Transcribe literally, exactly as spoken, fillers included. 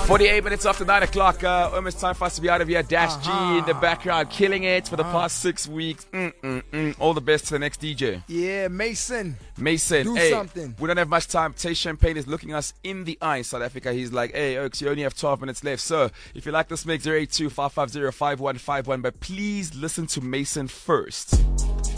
forty-eight minutes after nine o'clock. Uh, almost time for us to be out of here. Dash uh-huh. G in the background, killing it for the uh-huh. past six weeks. Mm-mm-mm. All the best to the next D J. Yeah, Mason. Mason. Do hey, something. We don't have much time. Tay Champagne is looking us in the eye, South Africa. He's like, hey, Oaks, you only have twelve minutes left. So if you like this mix, zero eight two, five five zero, five one five one. But please listen to Mason first.